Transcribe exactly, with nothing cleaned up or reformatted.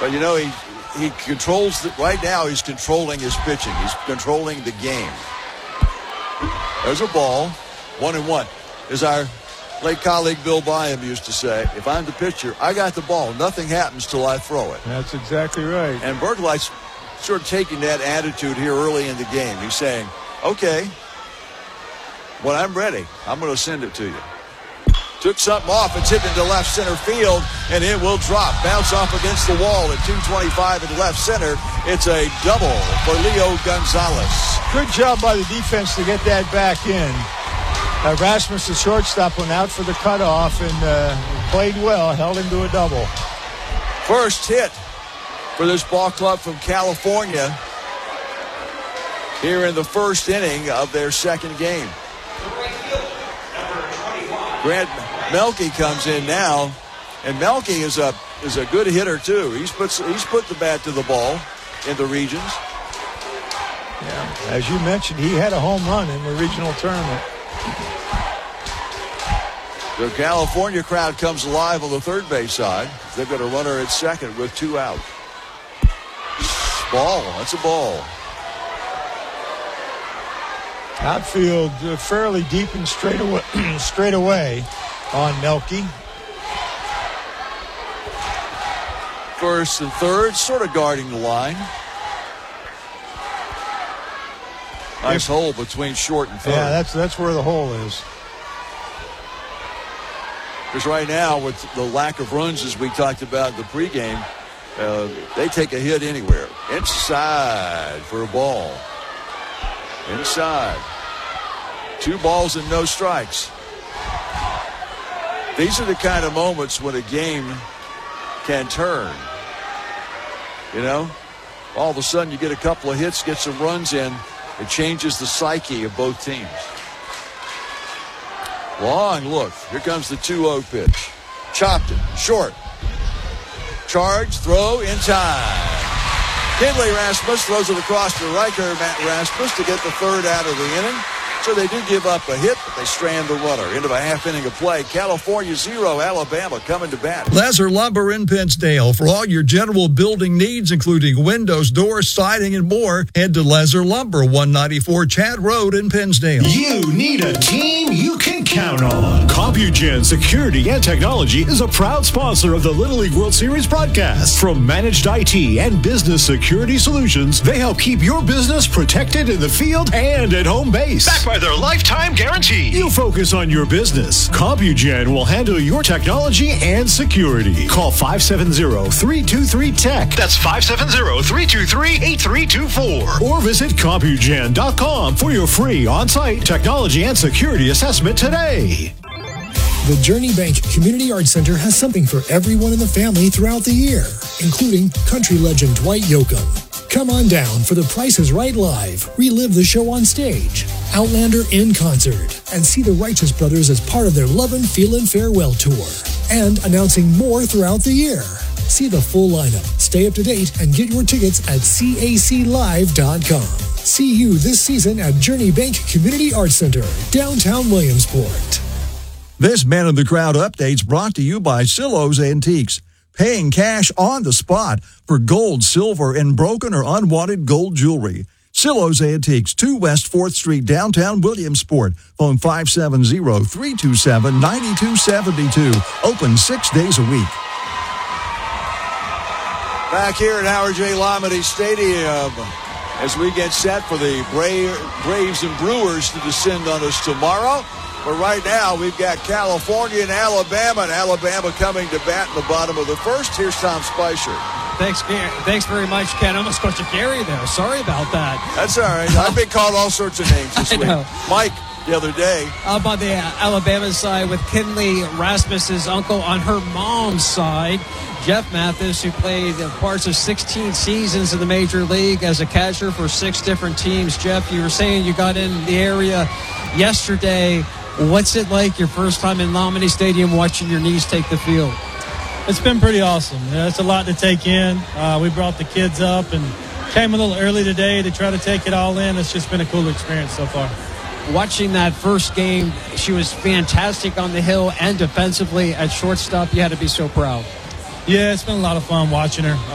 But, you know, he he controls, the, right now he's controlling his pitching. He's controlling the game. There's a ball, one and one. As our late colleague Bill Byam used to say, if I'm the pitcher, I got the ball. Nothing happens till I throw it. That's exactly right. And Berglight's sort of taking that attitude here early in the game. He's saying, okay, when I'm ready, I'm going to send it to you. Took something off. It's hit into left center field, and it will drop. Bounce off against the wall at two twenty-five in left center. It's a double for Leo Gonzalez. Good job by the defense to get that back in. Uh, Rasmus, the shortstop, went out for the cutoff and uh, played well, held him to a double. First hit for this ball club from California here in the first inning of their second game. Grant Melky comes in now, and Melky is a is a good hitter too. He's put he's put the bat to the ball in the regions. Yeah, as you mentioned, he had a home run in the regional tournament. The California crowd comes alive on the third base side. They've got a runner at second with two out. Ball, that's a ball. Outfield uh, fairly deep and straight away, straight away on Melky. First and third, sort of guarding the line. Nice hole between short and third. Yeah, that's that's where the hole is. Because right now, with the lack of runs, as we talked about in the pregame, uh, they take a hit anywhere. Inside for a ball. Inside. Two balls and no strikes. These are the kind of moments when a game can turn. You know, all of a sudden you get a couple of hits, get some runs in. It changes the psyche of both teams. Long look. Here comes the two oh pitch. Chopped it. Short. Charge. Throw in time. Kinley Rasmus throws it across to Riker Matt Rasmus to get the third out of the inning. So they do give up a hit, but they strand the runner into a half inning of play. California zero, Alabama coming to bat. Lesser Lumber in Pennsdale. For all your general building needs, including windows, doors, siding, and more, head to Lesser Lumber, one ninety-four Chad Road in Pennsdale. You need a team you can count on. CompuGen Security and Technology is a proud sponsor of the Little League World Series broadcast. From managed I T and business security solutions, they help keep your business protected in the field and at home base. Backed by their lifetime guarantee. You focus on your business. CompuGen will handle your technology and security. Call five seven zero, three two three, T E C H. That's five seven zero, three two three, eight three two four. Or visit CompuGen dot com for your free on-site technology and security assessment today. The Journey Bank Community Arts Center has something for everyone in the family throughout the year, including country legend Dwight Yoakam. Come on down for The Price is Right Live, relive the show on stage, Outlander in concert, and see the Righteous Brothers as part of their Love and Feelin' Farewell Tour. And announcing more throughout the year. See the full lineup, stay up to date, and get your tickets at C A C live dot com. See you this season at Journey Bank Community Arts Center, downtown Williamsport. This Man of the Crowd update's brought to you by Silos Antiques. Paying cash on the spot for gold, silver, and broken or unwanted gold jewelry. Silos Antiques, two West fourth Street, downtown Williamsport. Phone five seven zero, three two seven, nine two seven two. Open six days a week. Back here at Howard J. Lamade Stadium as we get set for the Bra- Braves and Brewers to descend on us tomorrow. But right now, we've got California and Alabama, and Alabama coming to bat in the bottom of the first. Here's Tom Spicer. Thanks, thanks very much, Ken. I almost called you Gary there. Sorry about that. That's all right. I've been called all sorts of names this I week. know. Mike, the other day. Up on the Alabama side with Kinley Rasmus's uncle on her mom's side. Jeff Mathis, who played parts of sixteen seasons in the Major League as a catcher for six different teams. Jeff, you were saying you got in the area yesterday. What's it like your first time in Lamade Stadium watching your niece take the field? It's been pretty awesome. Yeah, it's a lot to take in. Uh, we brought the kids up and came a little early today to try to take it all in. It's just been a cool experience so far. Watching that first game, she was fantastic on the hill and defensively at shortstop. You had to be so proud. Yeah, it's been a lot of fun watching her.